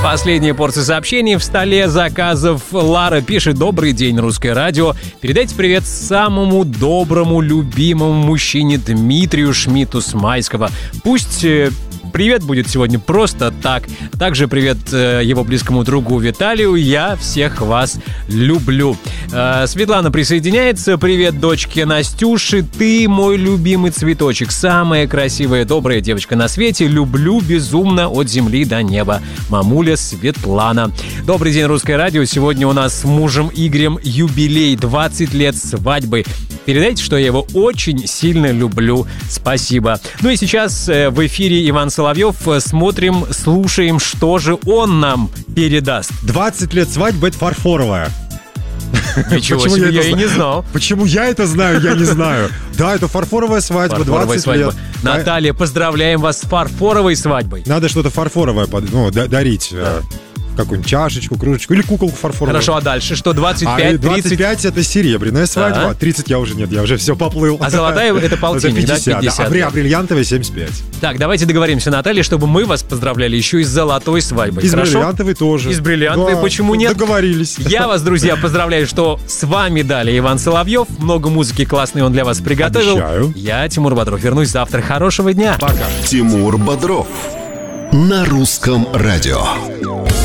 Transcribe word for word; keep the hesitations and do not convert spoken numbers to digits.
Последняя порция сообщений в столе заказов. Лара пишет: добрый день, Русское радио. Передайте привет самому доброму, любимому мужчине Дмитрию Шмидту с Майского. Пусть привет будет сегодня просто так. Также привет его близкому другу Виталию. Я всех вас люблю. Светлана присоединяется. Привет дочке Настюши. Ты мой любимый цветочек. Самая красивая, добрая девочка на свете. Люблю безумно от земли до неба. Мамуля Светлана. Добрый день, Русское радио. Сегодня у нас с мужем Игорем юбилей. двадцать лет свадьбы. Передайте, что я его очень сильно люблю. Спасибо. Ну и сейчас в эфире Иван Соловьев. Смотрим, слушаем, что же он нам передаст. двадцать лет свадьбы — это фарфоровая. Ничего себе, я, я и не знал. Почему я это знаю, я не знаю. Да, это фарфоровая свадьба, фарфоровая двадцать свадьба. лет. Наталья, поздравляем вас с фарфоровой свадьбой. Надо что-то фарфоровое, ну, дарить. Да. Какую-нибудь чашечку, кружечку или куколку фарфоровую. Хорошо, а дальше что? двадцать пять, а двадцать пять тридцать это серебряная свадьба, а тридцать я уже нет, я уже все поплыл. А золотая это полтинник, это пятьдесят, да? пятьдесят, да. А да. бриллиантовая семьдесят пять. Так, давайте договоримся, Наталья, чтобы мы вас поздравляли еще и с золотой свадьбой. И с Хорошо? бриллиантовой тоже. И с бриллиантовой, да, почему нет? Договорились. Я вас, друзья, поздравляю, что с вами далее Иван Соловьев. Много музыки классной он для вас приготовил. Обещаю. Я, Тимур Бодров, вернусь завтра. Хорошего дня. Пока. Тимур Бодров на Русском радио.